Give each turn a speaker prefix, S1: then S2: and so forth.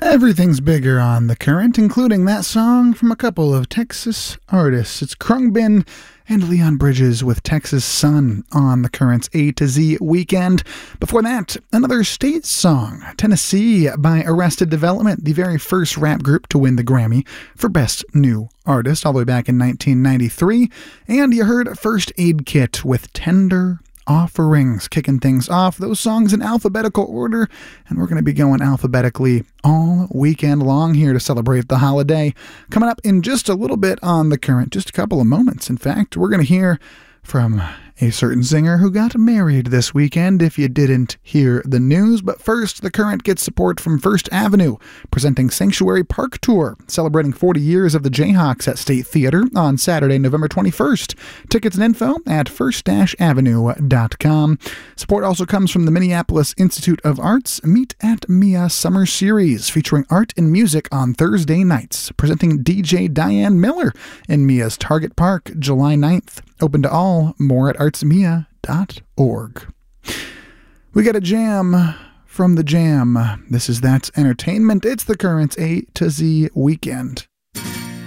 S1: Everything's bigger on The Current, including that song from a couple of Texas artists. It's Khruangbin and Leon Bridges with Texas Sun on The Current's A to Z Weekend. Before that, another state song, Tennessee by Arrested Development, the very first rap group to win the Grammy for Best New Artist all the way back in 1993. And you heard First Aid Kit with Tender Offerings, kicking things off. Those songs in alphabetical order, and we're going to be going alphabetically all weekend long here to celebrate the holiday. Coming up in just a little bit on The Current, just a couple of moments. In fact, we're going to hear from a certain singer who got married this weekend, if you didn't hear the news. But first, The Current gets support from First Avenue, presenting Sanctuary Park Tour, celebrating 40 years of the Jayhawks at State Theater on Saturday, November 21st. Tickets and info at first-avenue.com. Support also comes from the Minneapolis Institute of Arts Meet at Mia Summer Series, featuring art and music on Thursday nights, presenting DJ Diane Miller in Mia's Target Park, July 9th. Open to all. More at artsmia.org. We got a jam from the Jam. This is That's Entertainment. It's The Current's A to Z Weekend.